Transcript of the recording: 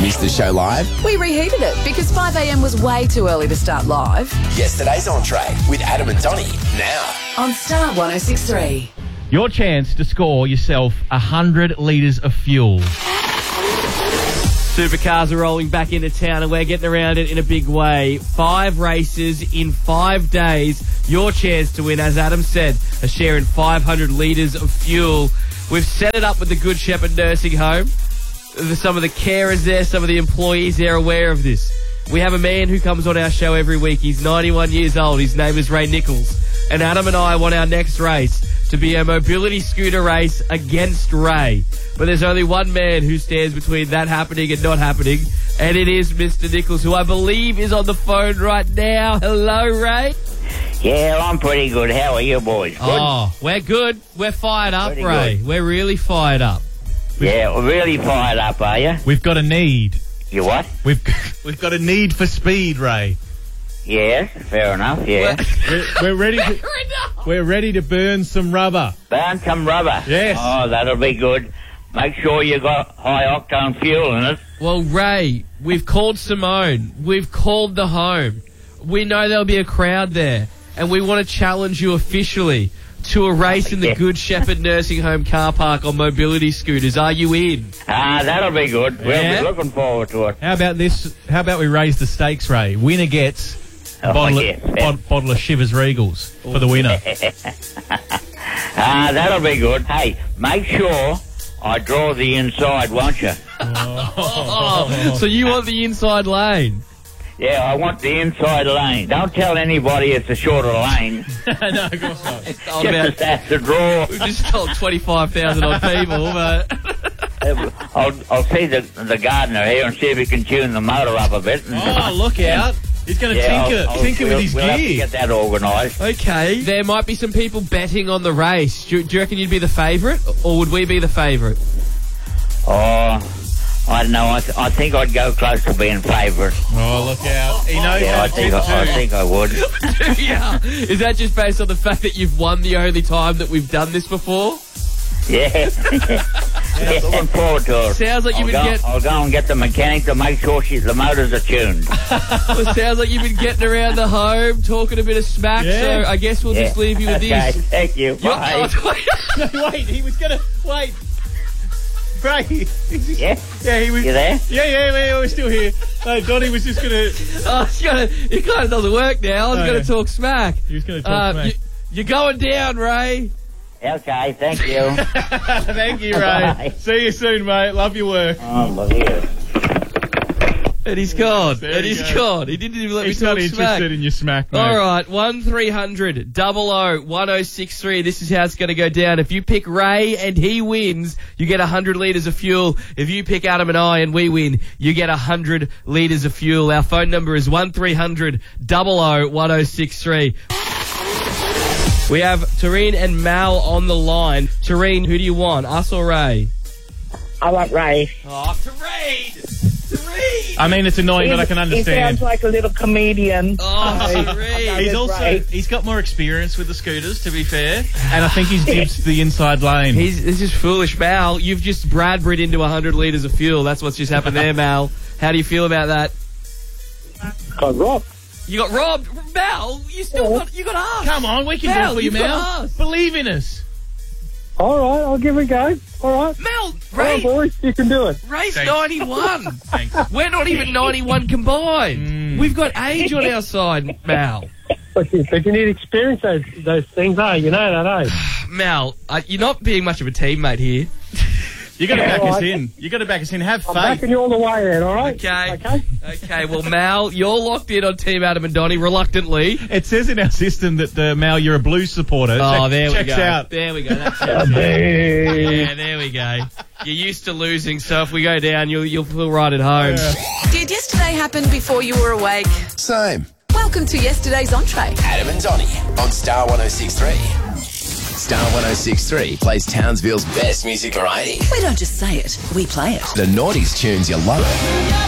Missed the show live? We reheated it because 5 a.m. was way too early to start live. Yesterday's entree with Adam and Donnie. Now On Star 106.3. Your chance to score yourself 100 litres of fuel. Supercars are rolling back into town and we're getting around it in a big way. 5 races in 5 days. Your chance to win, as Adam said, a share in 500 litres of fuel. We've set it up with the Good Shepherd Nursing Home. Some of the carers there, some of the employees there are aware of this. We have a man who comes on our show every week. He's 91 years old. His name is Ray Nichols. And Adam and I want our next race to be a mobility scooter race against Ray. But there's only one man who stands between that happening and not happening, and it is Mr. Nichols, who I believe is on the phone right now. Hello, Ray. Yeah, I'm pretty good. How are you boys? Good? Oh, we're good. We're fired up, Pretty Ray. good. We're really fired up. Yeah, really fired up, are you? We've got a need. You what? We've got a need for speed, Ray. Yes, fair enough, yeah. We're ready to, we're ready to burn some rubber. Burn some rubber. Yes. Oh, that'll be good. Make sure you got high-octane fuel in it. Well, Ray, we've called Simone. We've called the home. We know there'll be a crowd there, and we want to challenge you officially to a race in the Good Shepherd Nursing Home car park on mobility scooters. Are you in? That'll be good. We'll Yeah? be looking forward to it. How about this? How about we raise the stakes, Ray? Winner gets a bottle of Shivers Regals for the winner. That'll be good. Hey, make sure I draw the inside, won't you? Oh, so you want the inside lane? Yeah, I want the inside lane. Don't tell anybody it's a shorter lane. No, of course not. Just have to draw. We've just told 25,000 odd people, but... I'll see the gardener here and see if he can tune the motor up a bit. Oh, look out. He's going to tinker with his we'll have to gear. get that organised. Okay. There might be some people betting on the race. Do you reckon you'd be the favourite, or would we be the favourite? Oh, I don't know. I think I'd go close to being favourite. Oh, look out. He knows Yeah, how I to think tinker I too. think I would. Yeah. Is that just based on the fact that you've won the only time that we've done this before? Yeah. Yeah, looking forward to it. Sounds like you've been I'll go and get the mechanic to make sure the motors are tuned. Well, sounds like you've been getting around the home, talking a bit of smack, Yeah. so I guess we'll just leave you with Okay, this. thank you. Bye. No, wait, he was going to... Wait. Ray. Yeah? Yeah, he was... You there? Yeah, we're still here. No, Donnie was just going to... It kind of doesn't work now. I was No, going yeah. to talk smack. He was going to talk smack. You're going down, Ray. Okay, thank you. Thank you, Ray. Bye. See you soon, mate. Love your work. Oh, look here. And he's gone. There And you he's go. gone. He didn't even let He's me not talk interested smack. in your smack, mate. All right, 1300 00 1063. This is how it's going to go down. If you pick Ray and he wins, you get 100 litres of fuel. If you pick Adam and I and we win, you get 100 litres of fuel. Our phone number is 1300 00 1063. We have Tareen and Mal on the line. Tareen, who do you want, us or Ray? I want Ray. Oh, Tareen! Tareen! I mean, it's annoying, but I can He understand. sounds like a little comedian. Oh, Tareen! He's also Ray. he's got more experience with the scooters, to be fair, and I think he's dipped the inside lane. This is foolish, Mal. You've just Bradbury'd into 100 litres of fuel. That's what's just happened there, Mal. How do you feel about that? Got robbed. You got robbed, Mal. You got asked. Come on, we can Mal, do it for you, you've got Mal. us. Believe in us. All right, I'll give it a go. All right. Mel, Come on, Ray, boys, you can do it. Ray's Thanks. 91. Thanks. We're not even 91 combined. We've got age on our side, Mal. But you need experience those things, you know that, Mal, you're not being much of a teammate here. You got to back All us right. in. You got to back us in. Have I'm faith. backing you all the way then, all right? Okay. Okay, well, Mal, you're locked in on Team Adam and Donnie, reluctantly. It says in our system that Mal, you're a Blues supporter. Oh, there we Checks go. out. There we go. That's it. Yeah, there we go. You're used to losing, so if we go down, you'll feel right at home. Did yesterday happen before you were awake? same. Welcome to yesterday's entree. Adam and Donnie on Star 106.3. Star 106.3 plays Townsville's best music variety. We don't just say it, we play it. The noughties tunes you love.